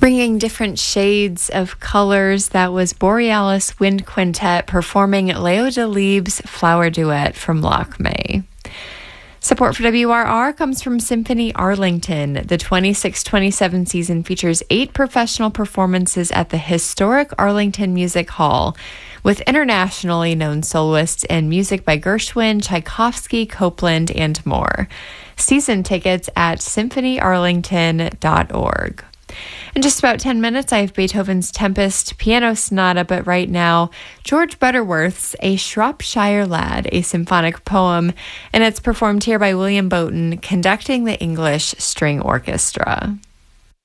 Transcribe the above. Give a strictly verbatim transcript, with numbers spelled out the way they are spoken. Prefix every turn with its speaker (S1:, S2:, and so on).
S1: Bringing different shades of colors, that was Borealis Wind Quintet performing Leo Delibes' Flower Duet from Loch May. Support for W R R comes from Symphony Arlington. The twenty-six twenty-seven season features eight professional performances at the historic Arlington Music Hall, with internationally known soloists and music by Gershwin, Tchaikovsky, Copland, and more. Season tickets at symphony arlington dot org. In just about ten minutes, I have Beethoven's Tempest Piano Sonata, but right now, George Butterworth's A Shropshire Lad, a symphonic poem, and it's performed here by William Bowton, conducting the English String Orchestra.